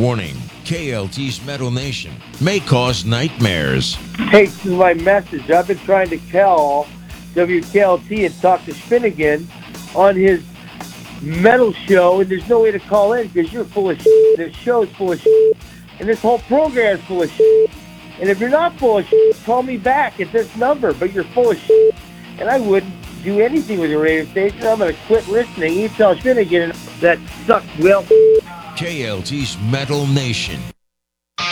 Warning, KLT's Metal Nation may cause nightmares. Hey, this is my message. I've been trying to call WKLT and talk to Finnegan on his metal show, and there's no way to call in because you're full of shit. This show's full of shit, and this whole program's full of shit. And if you're not full of shit, call me back at this number, but you're full of shit. And I wouldn't do anything with your radio station. I'm going to quit listening. You tell Finnegan that sucks, Will. KLT's Metal Nation